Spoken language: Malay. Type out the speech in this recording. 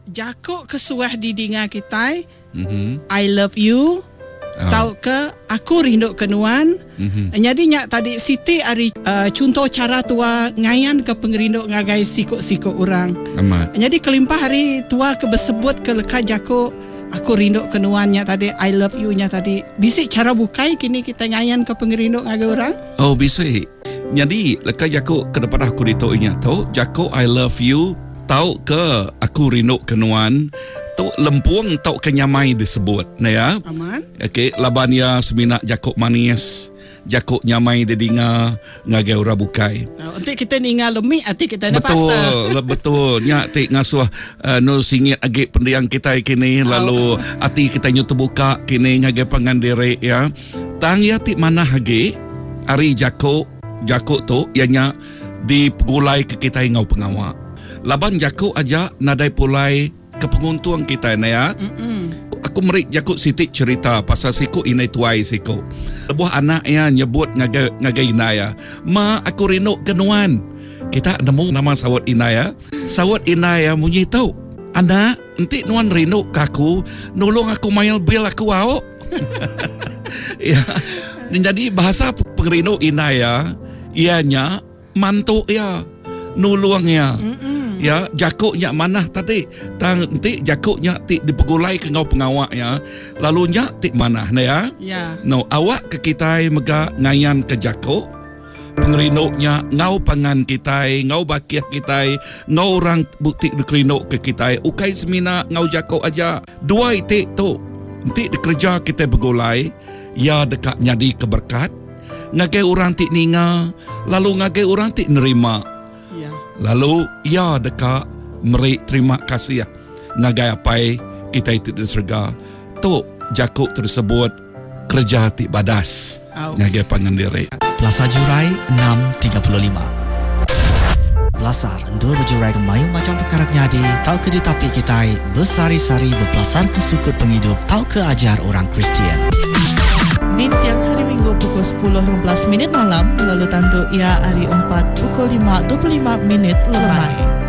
Jakok kesuah di dinga kita. I love you. Tahu ke aku rindu kenuan. Jadi nyak tadi Siti ari contoh cara tua ngayan ke pengerinduk ngagai sikok-sikok orang. Jadi kelimpah hari tua ke bersebut ke leka jako aku rindu kenuannya tadi I love you nya tadi. Bisa cara bukai kini kita ngayan ke pengerinduk ngagai orang? Oh bisa. Jadi leka jako ke depan aku ditoinya tahu jako I love you tahu ke aku rindu kenuan. Tu lempuang tau kenyamai disebut nah ya. Aman. Okey, labannya seminak jakok manis, jakok nyamai dedinga ngagai ora bukai. Nanti kita ninga lemik ati kita ada pasta. Betul. Nya ti ngasuh no singit agi pendiang kita kini lalu ati kita nyu terbuka kini ngagai pangandere ya. Tang ya ti mana agi ari jakok tu ianya dipegulai ke kita ngau pengawak. Laban jakok aja nadai pulai ke penguntung kita ni ya. Aku merik jakut Siti cerita pasal siku inai tuai siku. Lebuh anak ya nyebut ngagai inaya. Ma aku rindu kenuan. Kita nemu nama sawat inaya. Sawat inaya munyi tahu. Anak, nanti nuan rindu kaku, nolong aku mayal bil aku awak. Ya. Jadi bahasa pengrindu inaya ianya mantu ya, nulungnya. Ya, jakuknya mana tadi? Nanti jakuknya ti dipegulai ke ngau pengawak ya. Lalunya ti mana nah ya? Ya. No, awak ke kita mega ngayan ke jakuk. Pengerinduknya ngau pangan kita, ngau bakiah kita, ngau orang bukti dikerinduk ke kita. Ukai semina ngau jakuk aja. Dua itik tu. Nanti dikerja kita begulai, ya dekat nyadi keberkat. Ngagai orang ti ninga, lalu ngagai orang ti nerima. Lalu ya dekat merik terima kasih ya ngagai apai kita itu diserga tu jakuk tersebut kerja ti badas ngagai pangandiri. Plaza Jurai 6.35 Belasar endur berjurai kemayu macam perkara nyadi tau ke ditapi kita bersari-sari berpelasar ke sukut penghidup tau ke ajar orang Kristian. Di tiang hari Minggu pukul 10.15 malam lalu tandu ia hari 4 pukul 5.25 lemai.